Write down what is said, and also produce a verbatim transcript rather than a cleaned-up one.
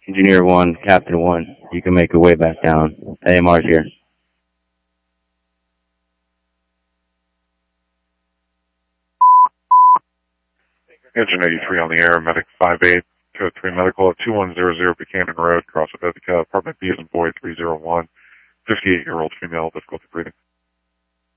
Engineer one, Captain one, you can make your way back down. A M R's here. Engine eighty-three on the air, medic five eight two oh three medical at two one zero zero Buchanan Road, Cross of Ithaca, apartment B as in boy three oh one, fifty-eight-year-old female, difficulty breathing.